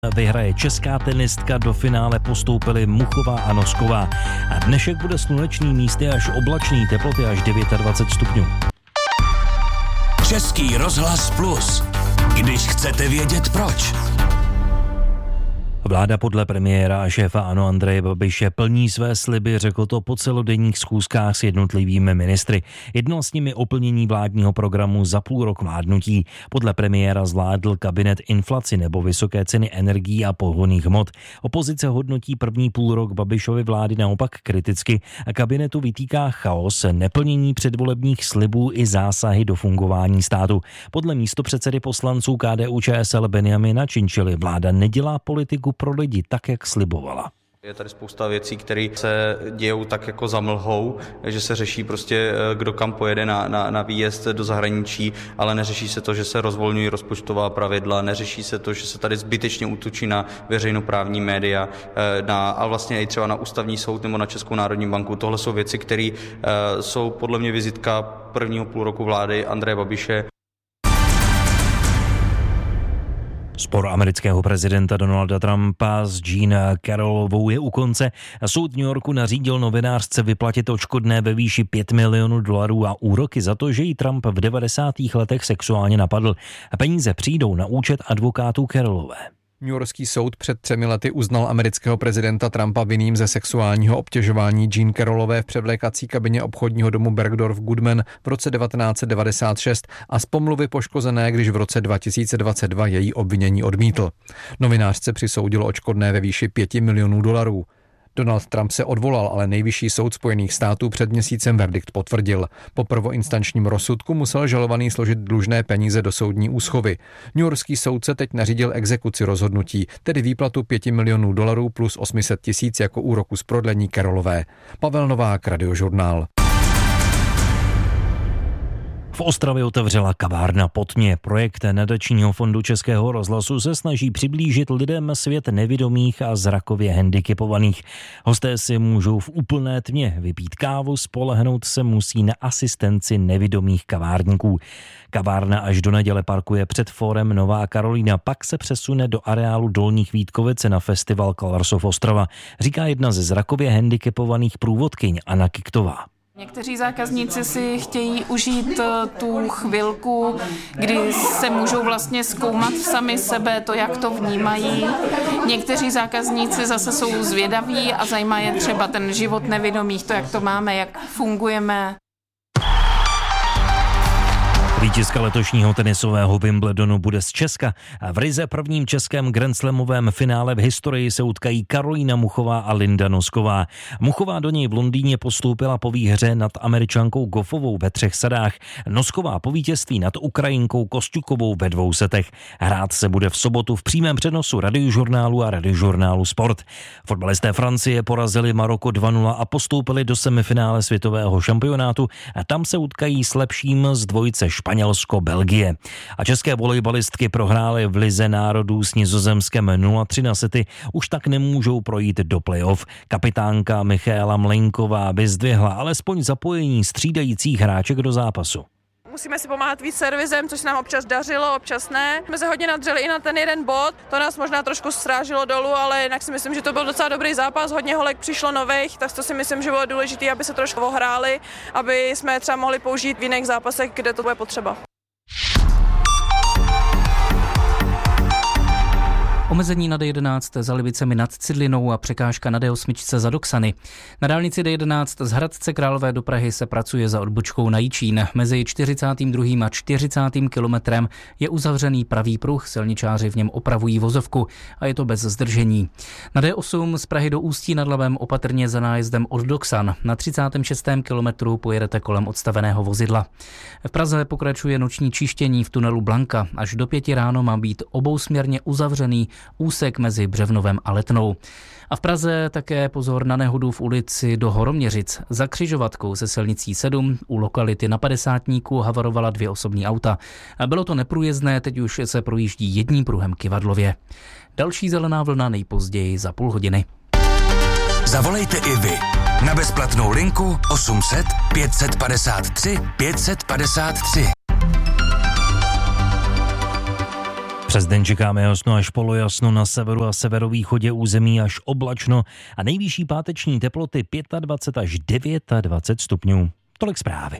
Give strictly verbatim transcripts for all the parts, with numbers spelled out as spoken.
Vyhraje česká tenistka, do finále postoupily Muchová a Nosková. A dnešek bude slunečný, místy až oblačný, teploty až dvacet devět stupňů. Český rozhlas Plus. Když chcete vědět proč. Vláda podle premiéra a šéfa ANO Andreje Babiše plní své sliby, řekl to po celodenních schůzkách s jednotlivými ministry. Jedno s nimi o plnění vládního programu za půl rok vládnutí. Podle premiéra zvládl kabinet inflaci nebo vysoké ceny energií a pohonných hmot. Opozice hodnotí první půl rok Babišovy vlády naopak kriticky a kabinetu vytýká chaos, neplnění předvolebních slibů i zásahy do fungování státu. Podle místopředsedy poslanců K D U Č S L Benjamina Cieńciely vláda nedělá politiku pro lidi tak, jak slibovala. Je tady spousta věcí, které se dějou tak jako za mlhou, že se řeší prostě, kdo kam pojede na, na, na výjezd do zahraničí, ale neřeší se to, že se rozvolňují rozpočtová pravidla, neřeší se to, že se tady zbytečně útočí na veřejnoprávní média, na, a vlastně i třeba na ústavní soud nebo na Českou národní banku. Tohle jsou věci, které jsou podle mě vizitka prvního půl roku vlády Andreje Babiše. Spor amerického prezidenta Donalda Trumpa s Jean Carrollovou je u konce. Soud v New Yorku nařídil novinářce vyplatit odškodné ve výši pět milionů dolarů a úroky za to, že ji Trump v devadesátých letech sexuálně napadl. Peníze přijdou na účet advokátů Carrollové. Newyorský soud před třemi lety uznal amerického prezidenta Trumpa vinným ze sexuálního obtěžování Jean Carrollové v převlékací kabině obchodního domu Bergdorf Goodman v roce devatenáct set devadesát šest a z pomluvy poškozené, když v roce dva tisíce dvacet dva její obvinění odmítl. Novinářce přisoudil odškodné ve výši pěti milionů dolarů. Donald Trump se odvolal, ale nejvyšší soud Spojených států před měsícem verdikt potvrdil. Po prvoinstančním rozsudku musel žalovaný složit dlužné peníze do soudní úschovy. Newyorský soudce teď nařídil exekuci rozhodnutí, tedy výplatu pěti milionů dolarů plus osm set tisíc jako úroku z prodlení Carrollové. Pavel Novák, Radiožurnál. V Ostravě otevřela kavárna Pod mě. Projekt nadačního fondu Českého rozhlasu se snaží přiblížit lidem svět nevidomých a zrakově handicapovaných. Hosté si můžou v úplné tmě vypít kávu, spolehnout se musí na asistenci nevidomých kavárníků. Kavárna až do neděle parkuje před fórem Nová Karolína, pak se přesune do areálu Dolních Vítkovice na festival Colours of Ostrava, říká jedna ze zrakově handicapovaných průvodkyň Anna Kiktová. Někteří zákazníci si chtějí užít tu chvilku, kdy se můžou vlastně zkoumat sami sebe, to, jak to vnímají. Někteří zákazníci zase jsou zvědaví a zajímá je třeba ten život nevidomých, to, jak to máme, jak fungujeme. Vítězka letošního tenisového Wimbledonu bude z Česka a v ryze prvním českém grandslamovém finále v historii se utkají Karolína Muchová a Linda Nosková. Muchová do něj v Londýně postoupila po výhře nad Američankou Goffovou ve třech sadách. Nosková po vítězství nad Ukrajinkou Kosťukovou ve dvou setech. Hrát se bude v sobotu v přímém přenosu Radiožurnálu a Radiožurnálu Sport. Fotbalisté Francie porazili Maroko dva nula a postoupili do semifinále světového šampionátu a tam se utkají s lepším z dvojice Španělsko, Belgie. A české volejbalistky prohrály v lize národů s Nizozemskem nula tři na sety, už tak nemůžou projít do playoff. Kapitánka Michaela Mlejnková vyzdvihla alespoň zapojení střídajících hráček do zápasu. Musíme si pomáhat víc servisem, což se nám občas dařilo, občas ne. My se hodně nadřeli i na ten jeden bod, to nás možná trošku srážilo dolů, ale jinak si myslím, že to byl docela dobrý zápas, hodně holek přišlo nových, tak to si myslím, že bylo důležité, aby se trošku ohráli, aby jsme třeba mohli použít v jiných zápasech, kde to bude potřeba. Omezení na D jedenáct za Libicemi nad Cidlinou a překážka na D osm za Doksany. Na dálnici D jedenáct z Hradce Králové do Prahy se pracuje za odbočkou na Jičín. Mezi čtyřicátým druhým a čtyřicátým kilometrem je uzavřený pravý pruh, silničáři v něm opravují vozovku a je to bez zdržení. Na D osm z Prahy do Ústí nad Labem opatrně za nájezdem od Doksan. Na třicátém šestém kilometru pojedete kolem odstaveného vozidla. V Praze pokračuje noční čištění v tunelu Blanka. Až do pěti ráno má být obousměrně uzavřený úsek mezi Břevnovem a Letnou. A v Praze také pozor na nehodu v ulici do Horoměřic. Za křižovatkou se silnicí sedm u lokality na Padesátníku havarovala dvě osobní auta. Bylo to neprůjezdné, teď už se projíždí jedním pruhem Kyvadlově. Další zelená vlna nejpozději za půl hodiny. Zavolejte i vy na bezplatnou linku osm set pět set padesát tři pět set padesát tři. Přes den čekáme jasno až polojasno, na severu a severovýchodě území až oblačno a nejvyšší páteční teploty dvacet pět až dvacet devět stupňů. Tolik zprávy.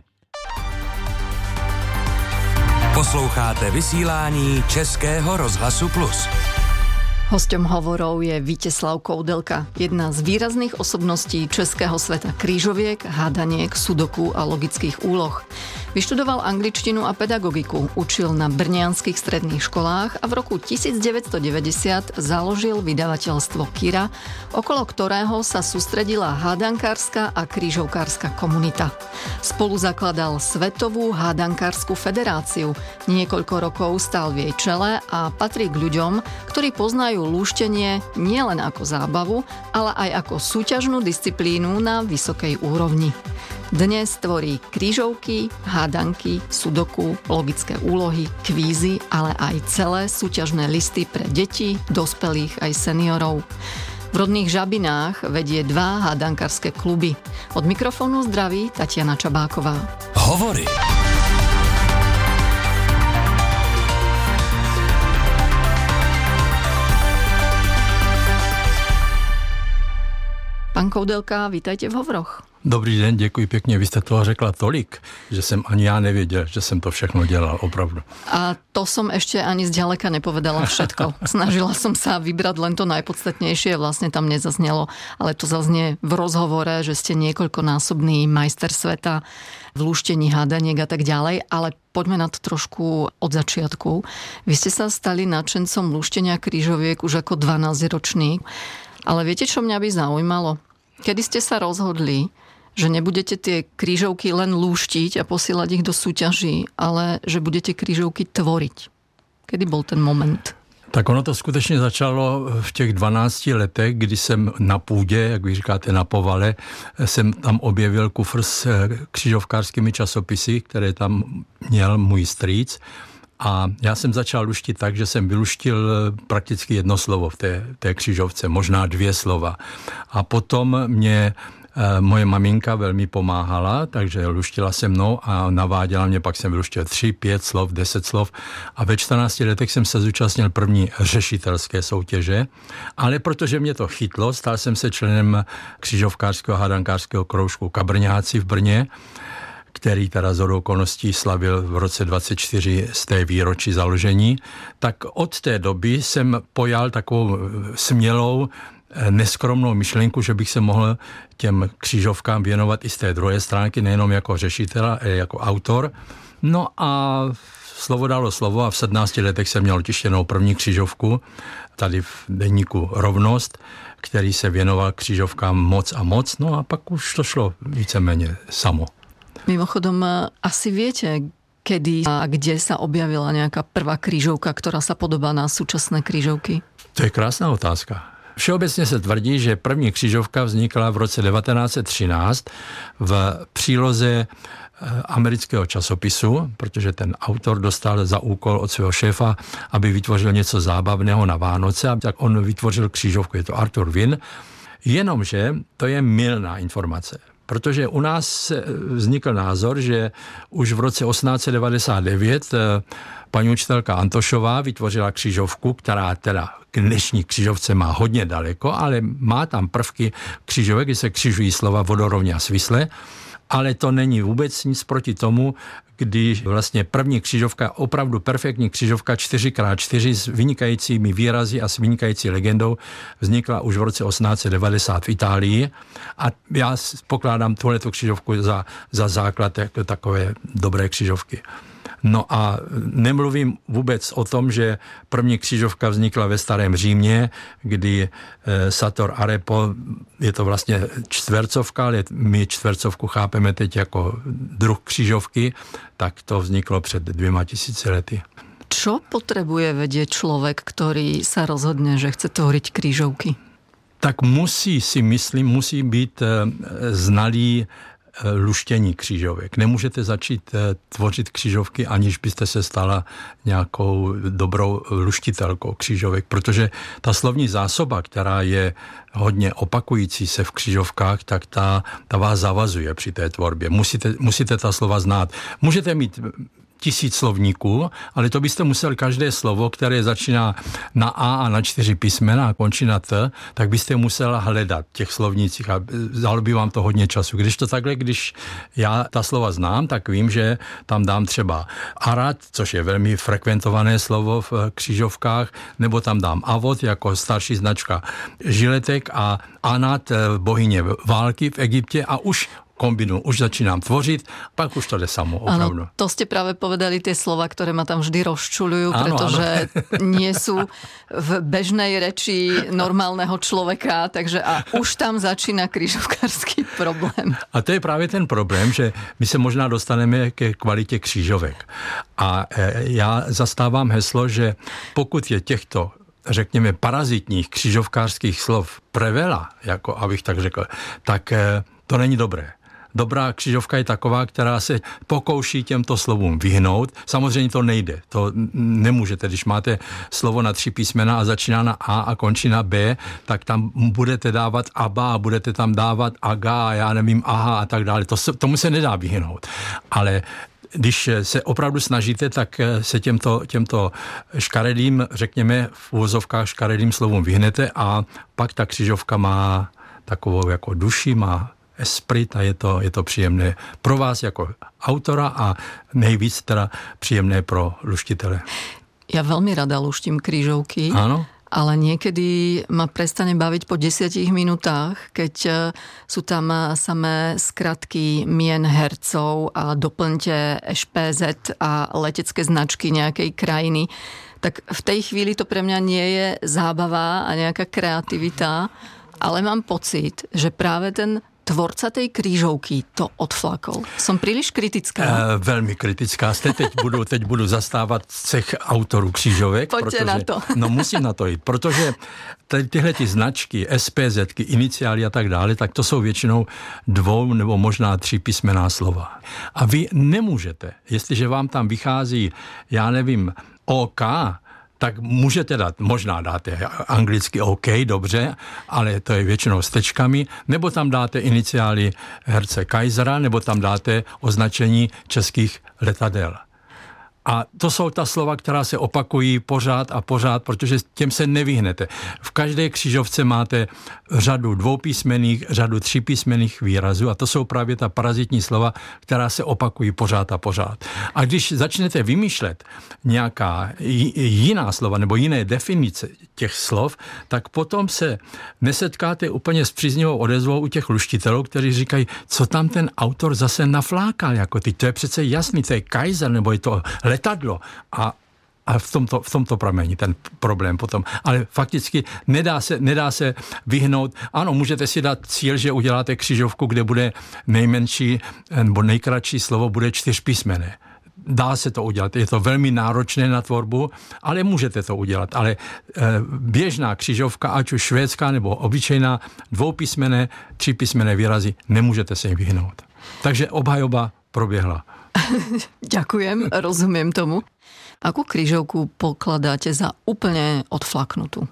Posloucháte vysílání Českého rozhlasu Plus. Hosťom hovorov je Víteslav Koudelka, jedna z výrazných osobností českého sveta krížoviek, hádaniek, sudoku a logických úloh. Vyštudoval angličtinu a pedagogiku, učil na brňanských stredných školách a v roku devätnásťstodeväťdesiat založil vydavateľstvo Kira, okolo ktorého sa sústredila hádankárska a krížovkárska komunita. Spolu zakladal Svetovú hádankárskú federáciu, niekoľko rokov stál v jej čele a patrí k ľuďom, ktorí poznajú lúštenie nielen ako zábavu, ale aj ako súťažnú disciplínu na vysokej úrovni. Dnes tvorí krížovky, hádanky, sudoku, logické úlohy, kvízy, ale aj celé súťažné listy pre deti, dospelých aj seniorov. V rodných Žabinách vedie dva hádankarské kluby. Od mikrofónu zdraví Tatiana Čabáková. Hovory. Pán Koudelka, vítajte v Hovoroch. Dobrý den, děkuji pěkně. Vy jste toho řekla tolik, že jsem ani já nevěděl, že jsem to všechno dělal, opravdu. A to som ešte ani zďaleka nepovedala všetko. Snažila som sa vybrať len to najpodstatnejšie, vlastne tam nezaznelo, ale to zaznie v rozhovore, že ste niekoľkonásobný majster sveta v lúštení hádaniek a tak ďalej, ale poďme na to trošku od začiatku. Vy ste sa stali nadšencom lúštenia krížoviek už ako dvanásťročný, ale viete, čo mňa by zaujímalo? Kedy ste sa rozhodli, že nebudete tie krížovky len lúštiť a posílať ich do súťaží, ale že budete krížovky tvoriť? Kedy bol ten moment? Tak ono to skutečně začalo v těch dvanácti letech, kdy jsem na půdě, jak vy říkáte, na povale, jsem tam objevil kufr s křížovkářskými časopisy, které tam měl můj strýc. A já jsem začal luštit tak, že jsem vyluštil prakticky jedno slovo v té, té křížovce, možná dvě slova. A potom mě e, moje maminka velmi pomáhala, takže luštila se mnou a naváděla mě, pak jsem vyluštil tři, pět slov, deset slov. A ve čtrnácti letech jsem se zúčastnil první řešitelské soutěže, ale protože mě to chytlo, stal jsem se členem křížovkářského hádankářského kroužku Kabrňáci v Brně, který teda z okolností slavil v roce dvacet čtyři z té výročí založení, tak od té doby jsem pojal takovou smělou, neskromnou myšlenku, že bych se mohl těm křížovkám věnovat i z té druhé stránky, nejenom jako řešitel, ale jako autor. No a slovo dalo slovo a v sedmnácti letech jsem měl tištěnou první křížovku tady v deníku Rovnost, který se věnoval křížovkám moc a moc, no a pak už to šlo víceméně samo. Mimochodom, asi viete, kedy a kde sa objavila nejaká prvá krížovka, ktorá sa podobá na súčasné krížovky? To je krásná otázka. Všeobecně se tvrdí, že první křížovka vznikla v roce devatenáct set třináct v příloze amerického časopisu, protože ten autor dostal za úkol od svého šéfa, aby vytvořil něco zábavného na Vánoce, a tak on vytvořil křížovku, je to Arthur Wynne, jenomže to je mylná informace. Protože u nás vznikl názor, že už v roce osmnáct set devadesát devět paní učitelka Antošová vytvořila křížovku, která teda k dnešní křížovce má hodně daleko, ale má tam prvky křížovek, kdy se křižují slova vodorovně a svisle, ale to není vůbec nic proti tomu, když vlastně první křížovka, opravdu perfektní křížovka čtyři krát čtyři s vynikajícími výrazy a s vynikající legendou vznikla už v roce osmnáct set devadesát v Itálii a já pokládám tuhletu křížovku za, za základ jako takové dobré křížovky. No a nemluvím vůbec o tom, že první křížovka vznikla ve Starém Římě, kdy Sator Arepo, je to vlastně čtvercovka, ale my čtvercovku chápeme teď jako druh křížovky, tak to vzniklo před dvěma tisíci lety. Čo potrebuje vedieť človek, ktorý sa rozhodne, že chce tvoriť krížovky? Tak musí, si myslím, musí být znalý luštění křížovek. Nemůžete začít tvořit křížovky, aniž byste se stala nějakou dobrou luštitelkou křížovek, protože ta slovní zásoba, která je hodně opakující se v křížovkách, tak ta, ta vás zavazuje při té tvorbě. Musíte, musíte ta slova znát. Můžete mít tisíc slovníků, ale to byste musel každé slovo, které začíná na A a na čtyři písmena a končí na T, tak byste musela hledat těch slovnících a dalo by vám to hodně času. Když to takhle, když já ta slova znám, tak vím, že tam dám třeba Arad, což je velmi frekventované slovo v křížovkách, nebo tam dám Avot jako starší značka žiletek a Anat, bohyně války v Egyptě a už kombinu, už začínám tvořit, pak už to jde samo, opravdu. Áno, to ste práve povedali tie slova, ktoré ma tam vždy rozčuľujú, pretože nie sú v bežnej reči normálneho človeka, takže a už tam začína krížovkářský problém. A to je právě ten problém, že my se možná dostaneme ke kvalitě křížovek. A já zastávám heslo, že pokud je těchto řekněme parazitních křížovkářských slov prevela, jako abych tak řekl, tak to není dobré. Dobrá křížovka je taková, která se pokouší těmto slovům vyhnout. Samozřejmě to nejde. To nemůžete. Když máte slovo na tři písmena a začíná na A a končí na B, tak tam budete dávat aba a budete tam dávat aga a já nevím aha a tak dále. To se, tomu se nedá vyhnout. Ale když se opravdu snažíte, tak se těmto, těmto škaredým, řekněme v uvozovkách škaredým slovům vyhnete a pak ta křížovka má takovou jako duši, má esprit a je to, je to příjemné pro vás jako autora a nejvíc teda příjemné pro luštitele. Ja veľmi rada luštím krížovky. Áno. Ale niekedy ma prestane baviť po desiatich minútach, keď sú tam samé skratky mien hercov a doplňte eš pé zet a letecké značky nejakej krajiny. Tak v tej chvíli to pre mňa nie je zábava a nejaká kreativita, ale mám pocit, že práve ten tvorca tej krížovky to odflakol. Som príliš kritická? E, velmi kritická jste. Teď budu, teď budu zastávat cech autorů křížovek. Pojďte protože, na to. No musím na to jít, protože tyhle ty značky, es pé zetky, iniciály a tak dále, tak to jsou většinou dvou nebo možná tři písmená slova. A vy nemůžete, jestliže vám tam vychází, já nevím, OK, tak můžete dát, možná dáte anglicky OK, dobře, ale to je většinou s tečkami, nebo tam dáte iniciály herce Kaisera, nebo tam dáte označení českých letadel. A to jsou ta slova, která se opakují pořád a pořád, protože těm se nevyhnete. V každé křížovce máte řadu dvoupísmenných, řadu třípísmenných výrazů a to jsou právě ta parazitní slova, která se opakují pořád a pořád. A když začnete vymýšlet nějaká jiná slova nebo jiné definice těch slov, tak potom se nesetkáte úplně s příznivou odezvou u těch luštitelů, kteří říkají, co tam ten autor zase naflákal, jako ty, to je přece jasný, to je Kaiser, nebo je to letadlo a, a v tomto, v tomto pramení ten problém potom. Ale fakticky nedá se, nedá se vyhnout. Ano, můžete si dát cíl, že uděláte křižovku, kde bude nejmenší nebo nejkratší slovo bude čtyřpísmené. Dá se to udělat. Je to velmi náročné na tvorbu, ale můžete to udělat. Ale e, běžná křižovka, ať už švédská nebo obyčejná, dvoupísmené, třípísmené výrazy, nemůžete se jim vyhnout. Takže obhajoba proběhla. Ďakujem, rozumiem tomu. Akú krížovku pokladáte za úplne odflaknutú?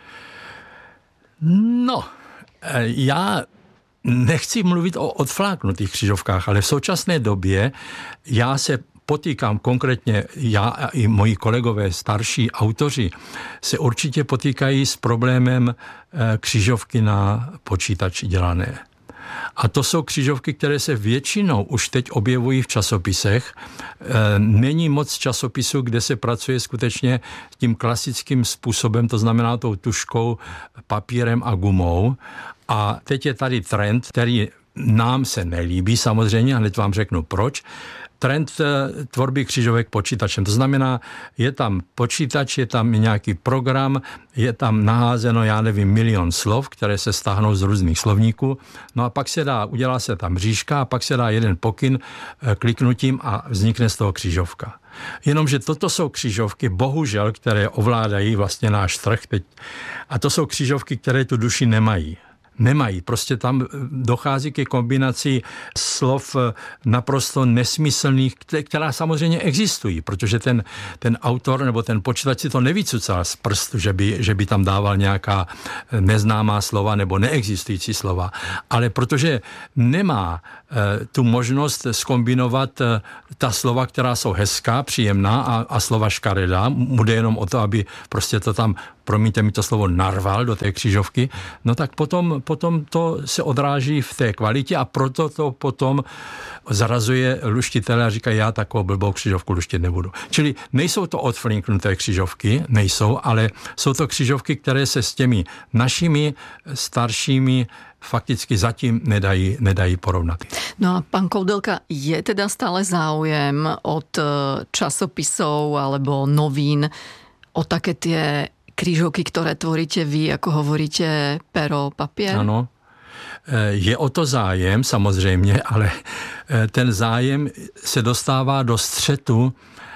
No, já nechci mluvit o odfláknutých křižovkách, ale v současné době já se potýkám konkrétně, já a i moji kolegové starší autoři se určitě potýkají s problémem křižovky na počítači dělané. A to jsou křižovky, které se většinou už teď objevují v časopisech. Není moc časopisů, kde se pracuje skutečně tím klasickým způsobem, to znamená tou tuškou, papírem a gumou. A teď je tady trend, který nám se nelíbí samozřejmě, a hned vám řeknu proč. Trend tvorby křižovek počítačem. To znamená, je tam počítač, je tam nějaký program, je tam naházeno, já nevím, milion slov, které se stáhnou z různých slovníků. No a pak se dá, udělá se tam mřížka a pak se dá jeden pokyn kliknutím a vznikne z toho křižovka. Jenomže toto jsou křižovky, bohužel, které ovládají vlastně náš trh teď. A to jsou křižovky, které tu duši nemají. Nemají. Prostě tam dochází ke kombinaci slov naprosto nesmyslných, která samozřejmě existují, protože ten, ten autor nebo ten počítač si to nevycucal z prstu, že by, že by tam dával nějaká neznámá slova nebo neexistující slova. Ale protože nemá e, tu možnost zkombinovat e, ta slova, která jsou hezká, příjemná a, a slova škaredá, mu jde jenom o to, aby prostě to tam, promiňte mi to slovo, narval do té křížovky, no tak potom, potom to se odráží v té kvalitě a proto to potom zarazuje luštitele a říká, já takovou blbou křížovku luštit nebudu. Čili nejsou to odflinknuté křížovky, nejsou, ale jsou to křížovky, které se s těmi našimi staršími fakticky zatím nedají, nedají porovnat. No a pán Koudelka, je teda stále záujem od časopisov alebo novín o také tie krížovky, ktoré tvoríte vy, ako hovoríte, pero, papier? Ano. Je o to zájem, samozřejmě, ale ten zájem se dostává do střetu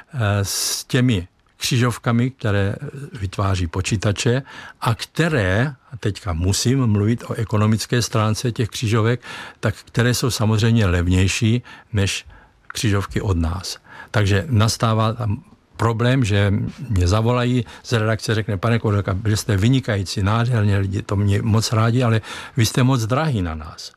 s těmi křížovkami, které vytváří počítače a které, a teďka musím mluvit o ekonomické stránce těch křížovek, tak které jsou samozřejmě levnější než křížovky od nás. Takže nastává tam problém, že mě zavolají z redakce, řekne, pane Koudelka, byli jste vynikající, nádherně, lidi to mě moc rádi, ale vy jste moc drahý na nás.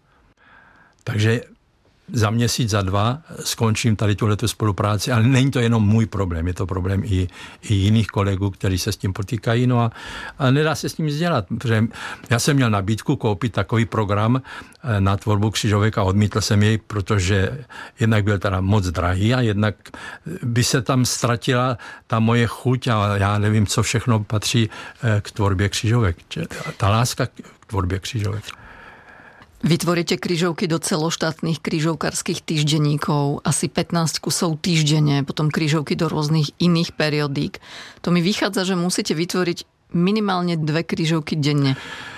Takže za měsíc, za dva skončím tady tuhletu spolupráci, ale není to jenom můj problém, je to problém i, i jiných kolegů, kteří se s tím potýkají, no a, a nedá se s tím dělat, protože já jsem měl nabídku koupit takový program na tvorbu křížovek a odmítl jsem jej, protože jednak byl teda moc drahý a jednak by se tam ztratila ta moje chuť a já nevím, co všechno patří k tvorbě křížovek. Ta láska k tvorbě křížovek. Vytvoríte krížovky do celoštátnych krížovkarských týždenníkov, asi pätnásť kusov týždenne, potom krížovky do rôznych iných periodík. To mi vychádza, že musíte vytvoriť minimálne dve krížovky denne.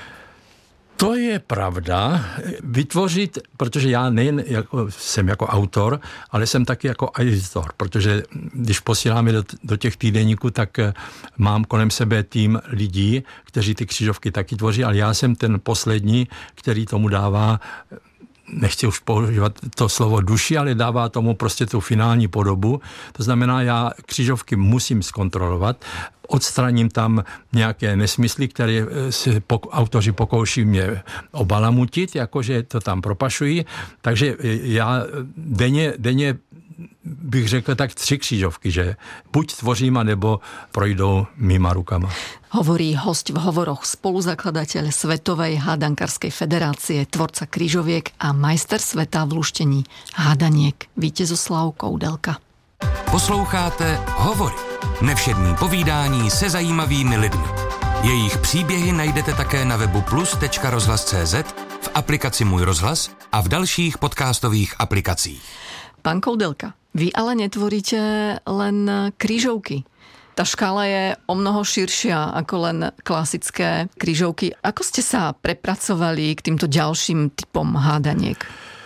To je pravda. Vytvořit, protože já nejen jako, jsem jako autor, ale jsem taky jako editor, protože když posíláme do, do těch týdeníků, tak mám kolem sebe tým lidí, kteří ty křížovky taky tvoří, ale já jsem ten poslední, který tomu dává, nechci už používat to slovo duši, ale dává tomu prostě tu finální podobu. To znamená, já křížovky musím zkontrolovat, odstraním tam nějaké nesmysly, které se pok- autoři pokouší mě obalamutit, jakože to tam propašují. Takže já denně, denně bych řekl tak tři křížovky, že buď tvořím, anebo projdou mýma rukama. Hovorí hosť v hovoroch spoluzakladateľ Svetovej hádankarskej federácie, tvorca krížoviek a majster sveta v luštení hádaniek Vítězoslav Koudelka. Posloucháte Hovory. Nevšední povídání se zajímavými lidmi. Jejich příběhy najdete také na webu plus tečka rozhlas tečka cé zet, v aplikaci Můj rozhlas a v dalších podcastových aplikacích. Pán Koudelka, vy ale netvoríte len krížovky. Tá škála je o mnoho širšia ako len klasické krížovky. Ako ste sa prepracovali k týmto ďalším typom hádaniek?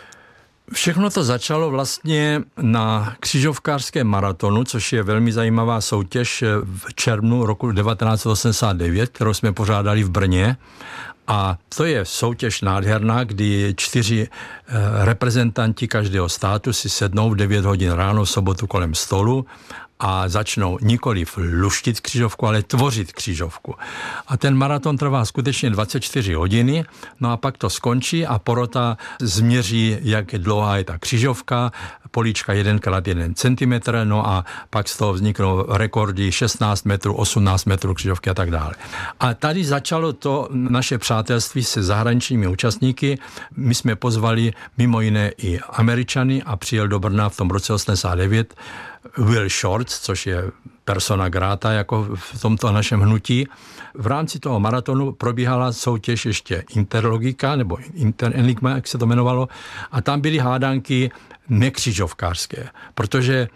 Všechno to začalo vlastně na křižovkářském maratonu, což je velmi zajímavá soutěž v červnu roku devatenáct osmdesát devět, kterou jsme pořádali v Brně. A to je soutěž nádherná, kdy čtyři reprezentanti každého státu si sednou v devět hodin ráno v sobotu kolem stolu a začnou nikoliv luštit křížovku, ale tvořit křížovku. A ten maraton trvá skutečně dvacet čtyři hodiny, no a pak to skončí a porota změří, jak dlouhá je ta křížovka, políčka jeden krát jeden centimetr, no a pak z toho vzniknou rekordy šestnáct metrů, osmnáct metrů křížovky a tak dále. A tady začalo to naše přátelství se zahraničními účastníky. My jsme pozvali mimo jiné i Američany a přijel do Brna v tom roce osmdesát devět Will Shorts, což je persona grata jako v tomto našem hnutí. V rámci toho maratonu probíhala soutěž ještě Interlogika, nebo Interenigma, jak se to jmenovalo, a tam byly hádanky nekřižovkářské, protože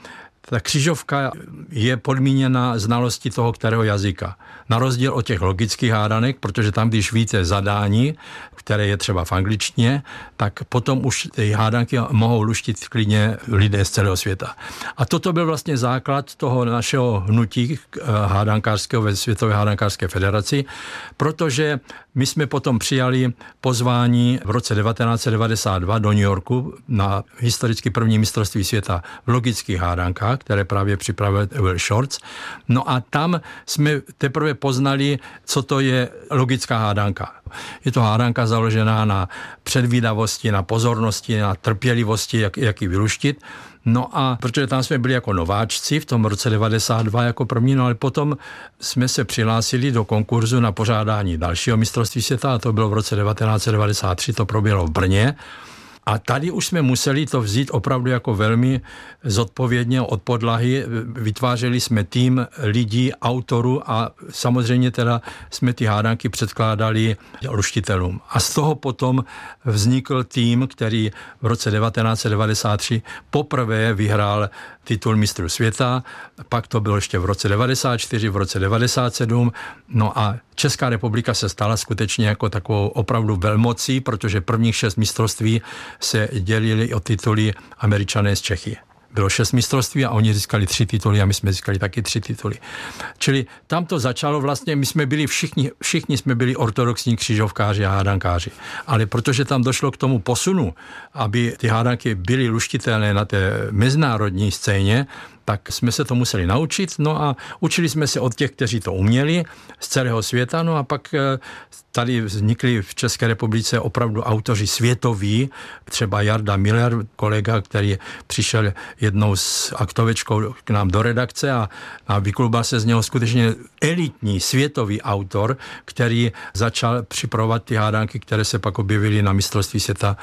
Ta křižovka je podmíněna znalostí toho, kterého jazyka. Na rozdíl od těch logických hádanek, protože tam, když víte zadání, které je třeba v angličtině, tak potom už ty hádanky mohou luštit klidně lidé z celého světa. A toto byl vlastně základ toho našeho hnutí hádankářského ve Světové hádankářské federaci, protože my jsme potom přijali pozvání v roce devatenáct set devadesát dva do New Yorku na historicky první mistrovství světa v logických hádankách, které právě připravil Will Shorts. No a tam jsme teprve poznali, co to je logická hádanka. Je to hádanka založená na předvídavosti, na pozornosti, na trpělivosti, jak, jak ji vyluštit. No a protože tam jsme byli jako nováčci v tom roce devadesát dva jako první, no ale potom jsme se přihlásili do konkurzu na pořádání dalšího mistrovství světa a to bylo v roce devatenáct set devadesát tři, to proběhlo v Brně. A tady už jsme museli to vzít opravdu jako velmi zodpovědně od podlahy. Vytvářeli jsme tým lidí, autorů a samozřejmě teda jsme ty hádanky předkládali luštitelům. A z toho potom vznikl tým, který v roce devatenáct set devadesát tři poprvé vyhrál titul mistrů světa, pak to bylo ještě v roce devadesát čtyři, v roce devadesát sedm, no a Česká republika se stala skutečně jako takovou opravdu velmocí, protože prvních šest mistrovství se dělili o tituly Američané z Čechy. Bylo šest mistrovství a oni získali tři tituly a my jsme získali taky tři tituly. Čili tam to začalo vlastně, my jsme byli všichni, všichni jsme byli ortodoxní křižovkáři a hádankáři. Ale protože tam došlo k tomu posunu, aby ty hádanky byly luštitelné na té mezinárodní scéně, tak jsme se to museli naučit, no a učili jsme se od těch, kteří to uměli z celého světa, no a pak tady vznikli v České republice opravdu autoři světoví, třeba Jarda Miller, kolega, který přišel jednou s aktovečkou k nám do redakce a, a vyklubal se z něho skutečně elitní světový autor, který začal připravovat ty hádanky, které se pak objevily na mistrovství světa,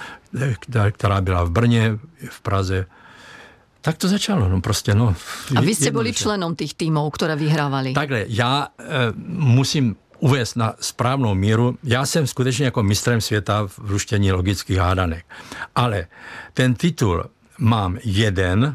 která byla v Brně, v Praze. Tak to začalo, no prostě, no. A vy jste byli členom těch týmů, které vyhrávali? Takhle, já e, musím uvést na správnou míru, já jsem skutečně jako mistrem světa v luštění logických hádanek. Ale ten titul mám jeden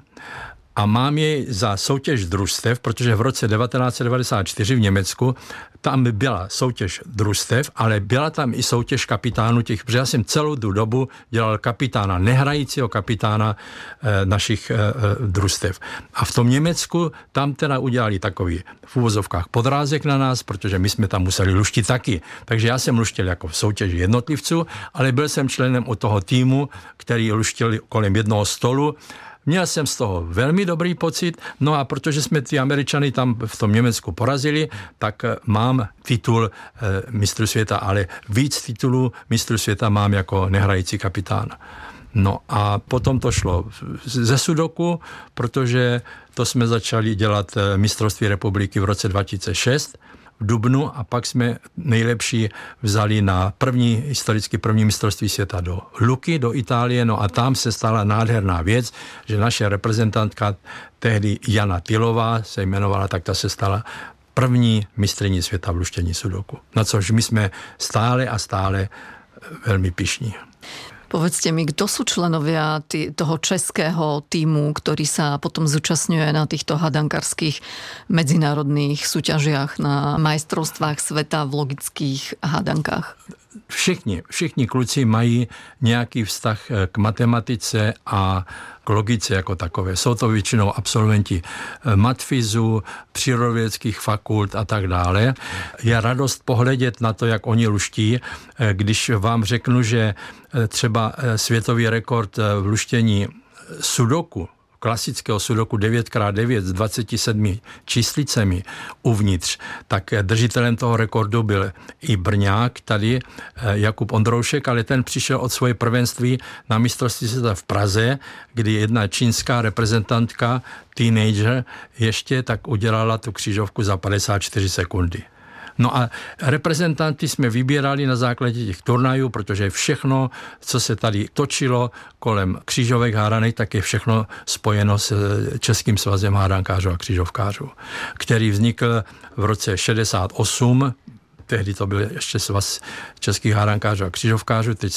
a mám jej za soutěž družstev, protože v roce devatenáct set devadesát čtyři v Německu tam byla soutěž družstev, ale byla tam i soutěž kapitánů těch, protože já jsem celou tu dobu dělal kapitána, nehrajícího kapitána e, našich e, družstev. A v tom Německu tam teda udělali takový v úvozovkách podrázek na nás, protože my jsme tam museli luštit taky. Takže já jsem luštil jako v soutěži jednotlivců, ale byl jsem členem od toho týmu, který luštil kolem jednoho stolu. Měl jsem z toho velmi dobrý pocit, no a protože jsme ty Američany tam v tom Německu porazili, tak mám titul e, mistru světa, ale víc titulů mistru světa mám jako nehrající kapitán. No a potom to šlo ze sudoku, protože to jsme začali dělat mistrovství republiky v roce dva tisíce šest v dubnu a pak jsme nejlepší vzali na první, historicky první mistrovství světa do Luky, do Itálie, no a tam se stala nádherná věc, že naše reprezentantka tehdy Jana Tylová se jmenovala, tak ta se stala první mistryní světa v luštění sudoku. Na což my jsme stále a stále velmi pyšní. Povedzte mi, kto sú členovia tý, toho českého týmu, ktorý sa potom zúčastňuje na týchto hadankarských medzinárodných súťažiach na majstrovstvách sveta v logických hadankách? Všichni, všichni kluci mají nějaký vztah k matematice a k logice jako takové. Jsou to většinou absolventi matfizu, přírodovědeckých fakult a tak dále. Je radost pohledět na to, jak oni luští. Když vám řeknu, že třeba světový rekord v luštění sudoku, klasického sudoku devět krát devět s dvaceti sedmi číslicemi uvnitř, tak držitelem toho rekordu byl i Brňák, tady Jakub Ondroušek, ale ten přišel od svoje prvenství na mistrovství světa v Praze, kdy jedna čínská reprezentantka, teenager, ještě tak udělala tu křížovku za padesát čtyři sekundy. No a reprezentanty jsme vybírali na základě těch turnajů, protože všechno, co se tady točilo kolem křížovek hádanek, tak je všechno spojeno s Českým svazem hádankářů a křížovkářů, který vznikl v roce šedesát osm, tehdy to byl ještě svaz českých hádankářů a křížovkářů, teď se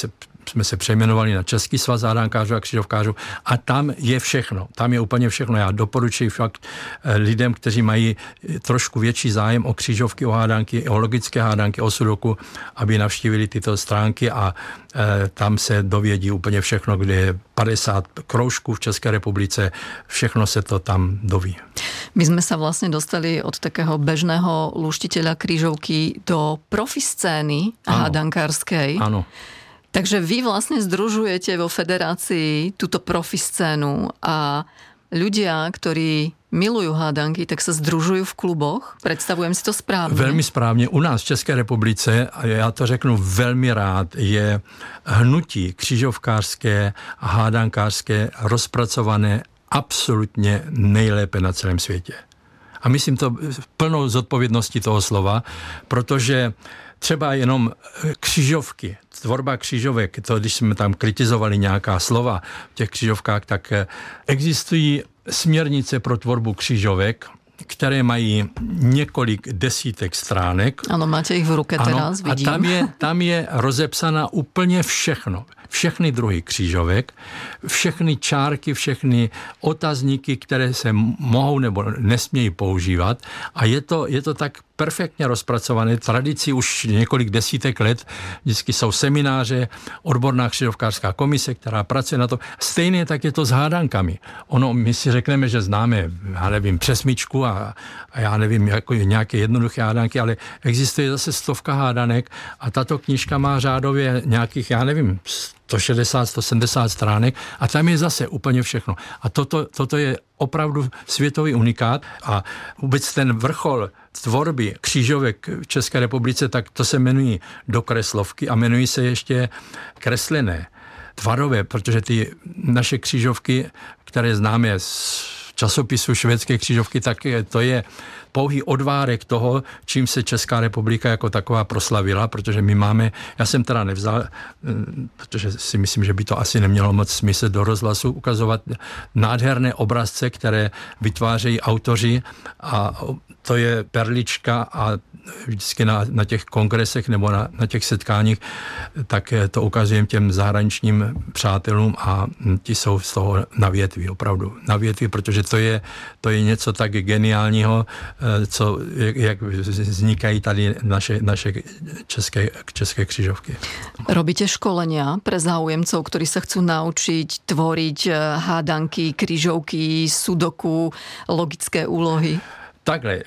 jsme se přejmenovali na Český svaz hádánkářů a křižovkářů a tam je všechno. Tam je úplně všechno. Já doporučuji fakt lidem, kteří mají trošku větší zájem o křižovky, o hádánky, o logické hádánky, o sudoku, aby navštívili tyto stránky a e, tam se dovědí úplně všechno, kde je padesát kroužků v České republice, všechno se to tam doví. My sme sa vlastne dostali od takého bežného lúštiteľa krížovky do profiscény hádankárskej. Áno. Takže vy vlastne združujete vo federácii túto profiscénu a ľudia, ktorí milujú hádanky, tak sa združujú v kluboch? Predstavujem si to správne? Velmi správně. U nás v České republice, a já to řeknu velmi rád, je hnutí křižovkářské a hádankářské rozpracované absolutně nejlépe na celém světě. A myslím to plnou zodpovědností toho slova, protože třeba jenom křižovky, tvorba křižovek, to když jsme tam kritizovali nějaká slova v těch křižovkách, tak existují směrnice pro tvorbu křižovek, které mají několik desítek stránek. Ano, máte ich v ruke teraz, ano, vidím. A tam je, tam je rozepsána úplně všechno. Všechny druhy křížovek, všechny čárky, všechny otazníky, které se mohou nebo nesmějí používat. A je to, je to tak perfektně rozpracované. Tradici už několik desítek let. Vždycky jsou semináře, odborná křižovkářská komise, která pracuje na to. Stejně tak je to s hádankami. Ono, my si řekneme, že známe, já nevím, přesmičku a, a já nevím, jako nějaké jednoduché hádanky, ale existuje zase stovka hádanek a tato knížka má řádově nějakých, já nevím, sto šedesát, sto sedmdesát stránek a tam je zase úplně všechno. A toto, toto je opravdu světový unikát a vůbec ten vrchol tvorby křížovek v České republice, tak to se jmenují dokreslovky a jmenují se ještě kreslené, tvarové, protože ty naše křížovky, které známe z časopisu švédské křížovky, tak to je pouhý odvárek toho, čím se Česká republika jako taková proslavila, protože my máme, já jsem teda nevzal, protože si myslím, že by to asi nemělo moc smysl do rozhlasu ukazovat nádherné obrazce, které vytvářejí autoři a to je perlička a vždycky na, na těch kongresech nebo na, na těch setkáních, tak to ukazujem těm zahraničním přátelům a ti jsou z toho na větvi, opravdu na větvi, protože to je, to je něco tak geniálního, co, jak, jak vznikají tady naše, naše české, české křižovky. Robíte školenia pre záujemcov, ktorí sa chcú naučiť tvoriť hádanky, krížovky, sudoku, logické úlohy? Takhle,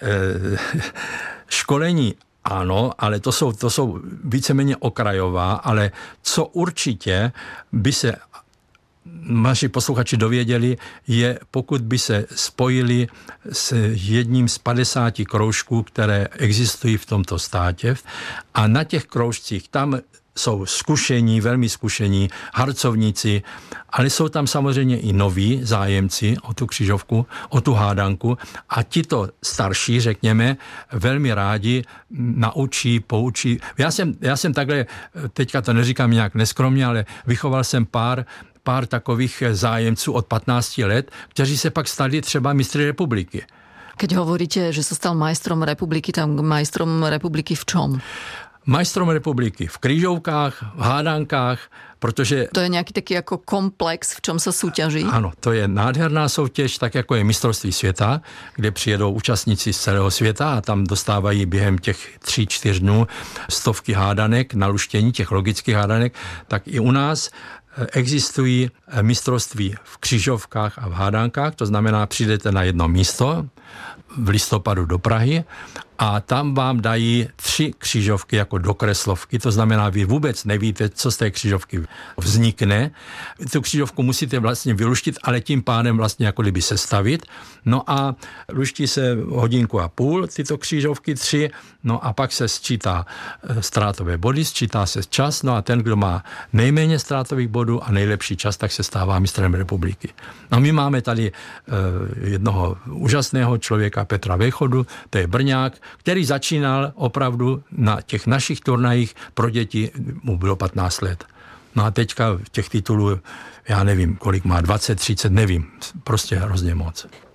školení ano, ale to jsou, to jsou víceméně okrajová, ale co určitě by se naši posluchači dověděli, je, pokud by se spojili s jedním z padesáti kroužků, které existují v tomto státě a na těch kroužcích tam jsou zkušení, velmi zkušení, harcovníci, ale jsou tam samozřejmě i noví zájemci o tu křižovku, o tu hádanku a tito starší, řekněme, velmi rádi naučí, poučí. Já jsem, já jsem takhle, teďka to neříkám nějak neskromně, ale vychoval jsem pár pár takových zájemců od patnácti let, kteří se pak stali třeba mistry republiky. Keď hovoríte, že sa stal majstrom republiky, tam majstrom republiky v čom? Majstrom republiky v krížovkách, v hádankách, protože... To je nějaký taký jako komplex, v čom sa súťaží? Ano, to je nádherná soutěž, tak jako je mistrovství světa, kde přijedou účastníci z celého světa a tam dostávají během těch tří, čtyř dnů stovky hádanek na luštění, těch logických hádanek, tak i u nás existují mistrovství v křižovkách a v hádankách, to znamená, přijdete na jedno místo v listopadu do Prahy a tam vám dají tři křižovky jako dokreslovky, to znamená, vy vůbec nevíte, co z té křižovky vznikne. Tu křižovku musíte vlastně vyluštit, ale tím pádem vlastně jako kdyby sestavit. No a luští se hodinku a půl tyto křižovky, tři, no a pak se sčítá ztrátové body, sčítá se čas, no a ten, kdo má nejméně ztrátových bodů a nejlepší čas, tak se stává mistrem republiky. No my máme tady uh, jednoho úžasného člověka, Petra Vejchodu, to je Brňák, který začínal opravdu na těch našich turnajích pro děti, mu bylo patnáct let. No a teďka těch titulů, já nevím, kolik má, dvacet, třicet, nevím, prostě hrozně moc.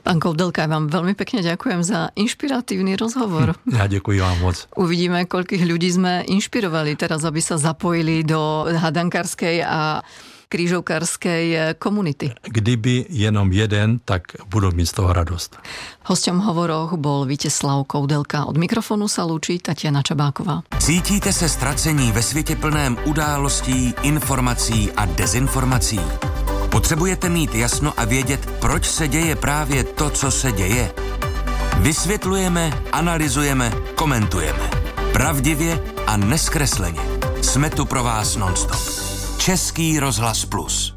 Pán Koudelka, ja vám veľmi pekne ďakujem za inšpiratívny rozhovor. Ja ďakujem vám moc. Uvidíme, koľkých ľudí sme inšpirovali teraz, aby sa zapojili do hadankarskej a krížovkárskej komunity. Kdyby jenom jeden, tak budú mít z toho radost. Hosťom hovoroch bol Vítězslav Koudelka. Od mikrofonu sa lúči Tatiana Čabáková. Cítíte se ztracení ve světě plném událostí, informací a dezinformací? Potřebujete mít jasno a vědět, proč se děje právě to, co se děje? Vysvětlujeme, analyzujeme, komentujeme. Pravdivě a neskresleně. Jsme tu pro vás nonstop. Český rozhlas plus.